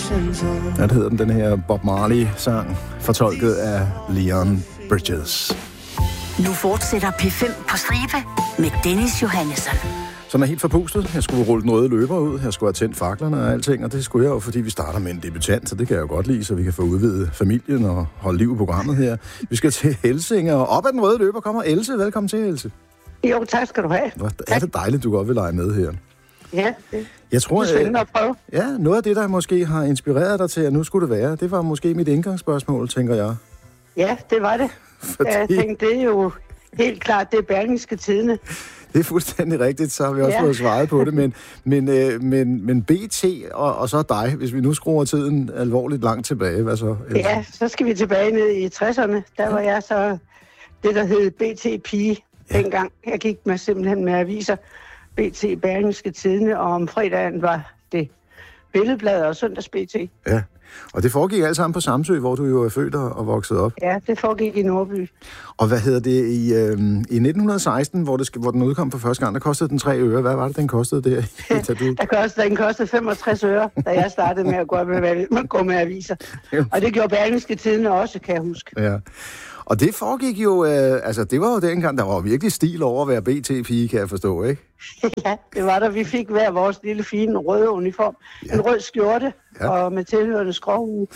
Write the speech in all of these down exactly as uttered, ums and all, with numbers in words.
Hvad hedder den, den her Bob Marley-sang, fortolket af Leon Bridges. Nu fortsætter P fem på stribe med Dennis Johannesson. Som er helt forpustet. Jeg skulle rulle den røde løber ud. Jeg skulle have tændt faklerne og alting, og det skulle jeg jo, fordi vi starter med en debutant, så det kan jeg jo godt lide, så vi kan få udvidet familien og holde liv i programmet her. Vi skal til Helsinge, og op ad den røde løber kommer Else. Velkommen til, Else. Jo, tak skal du have. Hvor er det dejligt, du godt vil lege med her. Ja, det, jeg tror, det er spændende at prøve. Ja, noget af det, der måske har inspireret dig til, at nu skulle det være, det var måske mit indgangsspørgsmål, tænker jeg. Ja, det var det. Fordi... Jeg tænkte, det er jo helt klart, det er Berlingske Tidende. Det er fuldstændig rigtigt, så har vi også ja. fået svaret på det, men, men, øh, men, men B T og, og så dig, hvis vi nu skruer tiden alvorligt langt tilbage, hvad så? Else? Ja, så skal vi tilbage ned i tresserne, der var jeg så det, der hed B T-pige ja. dengang. Jeg gik med simpelthen med aviser, B T Berlingske Tidende, og om fredagen var det Billedbladet og Søndags B T. Ja, og det foregik alt sammen på Samsø, hvor du jo er født og vokset op. Ja, det foregik i Nordby. Og hvad hedder det, i, øh, i nitten seksten, hvor, det, hvor den udkom for første gang, der kostede den tre øre. Hvad var det, den kostede der? der kostede, den kostede femogtres øre, da jeg startede med at gå med, gå med aviser. Og det gjorde Berlingske Tidende også, kan jeg huske. Ja. Og det foregik jo, øh, altså det var jo dengang, der var virkelig stil over at være B T-pige, kan jeg forstå, ikke? Ja, det var der. Vi fik hver vores lille fine røde uniform. Ja. En rød skjorte ja. og med tilhørende skråhue,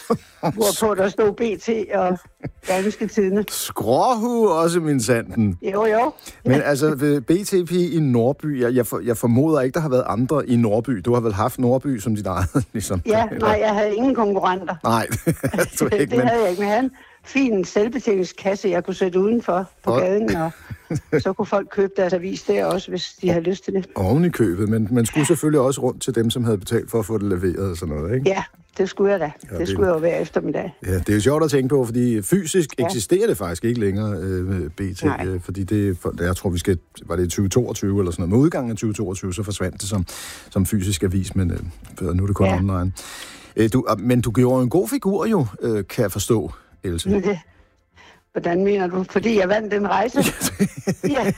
hvorpå der stod B T og Berlingske Tidende. Skråhue også, min sanden. Jo, jo. Men altså, B T-pige i Nordby, jeg, jeg, for, jeg formoder ikke, der har været andre i Nordby. Du har vel haft Nordby som dit eget, ligesom? Ja, nej, jeg havde ingen konkurrenter. Nej, det, det ikke, men... havde jeg ikke, men han fin selvbetjeningskasse, jeg kunne sætte udenfor på og... gaden, og så kunne folk købe deres avis der også, hvis de havde lyst til det. Oven i købet, men man skulle selvfølgelig også rundt til dem, som havde betalt for at få det leveret og sådan noget, ikke? Ja, det skulle jeg da. Ja, det, det skulle jeg jo hver eftermiddag. Ja, det er jo sjovt at tænke på, fordi fysisk ja. eksisterer det faktisk ikke længere, øh, B T, øh, fordi det, for, jeg tror, vi skal, var det tyve toogtyve eller sådan noget, med udgangen af tyve toogtyve, så forsvandt det som, som fysisk avis, men øh, nu er det kun ja. online. Øh, du, men du gjorde en god figur jo, øh, kan jeg forstå, Else. Hvordan mener du? Fordi jeg vandt en rejse? ja.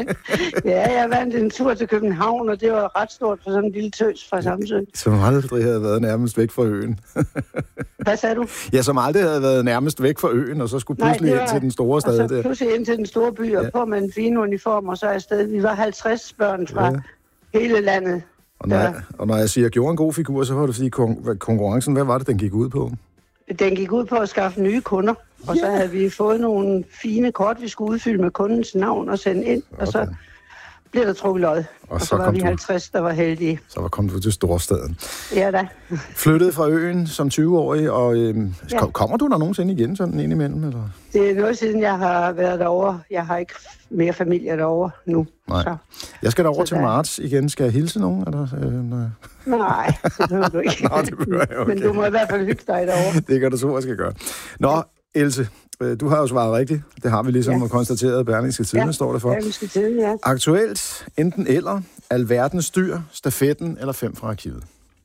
ja, jeg vandt en tur til København, og det var ret stort for sådan en lille tøs fra Samsø. Som aldrig havde været nærmest væk fra øen. Hvad sagde du? Ja, som aldrig havde været nærmest væk fra øen, og så skulle pludselig Nej, var... ind til den store stad der. Og så pludselig ind til den store by, og ja. på med en fin uniform, og så er jeg stadig. Vi var halvtreds børn fra ja. hele landet. Og når, jeg, og når jeg siger, at jeg gjorde en god figur, så var det fordi kon- konkurrencen, hvad var det, den gik ud på? Den gik ud på at skaffe nye kunder, og yeah. så havde vi fået nogle fine kort, vi skulle udfylde med kundens navn og sende ind, okay. og så blev der trukket lod. Og, og så, så var vi halvtreds, der var heldige. Så var kommet du til storstaden. Ja da. Flyttede fra øen som tyve-årig, og øhm, ja. kommer du der nogensinde igen sådan indimellem? Eller? Det er noget siden, jeg har været derovre. Jeg har ikke mere familie derovre nu. Nej. Så. Jeg skal derover så til der... marts igen. Skal jeg hilse nogen? Eller, øh, nej. nej, det behøver du ikke. Nå, det behøver jeg, okay. Men du må i hvert fald hygge dig derovre. Det kan du så, jeg skal gøre. Nå, Else, du har jo svaret rigtigt. Det har vi ligesom ja. konstateret. Berlingske Tidende ja, står det for. Berlingske Tidende, ja. Aktuelt, enten eller, alverdens dyr, stafetten eller fem fra arkivet?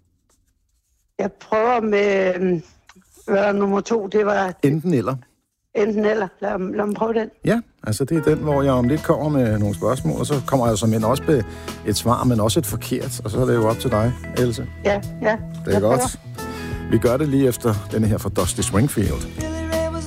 Jeg prøver med, hvad var nummer to, det var... Enten eller. Enten eller. Lad, lad mig prøve den. Ja, altså det er den, hvor jeg om lidt kommer med nogle spørgsmål, og så kommer jeg som en også med et svar, men også et forkert, og så er det jo op til dig, Else. Ja, ja. Det er godt. Vi gør det lige efter denne her fra Dusty Springfield.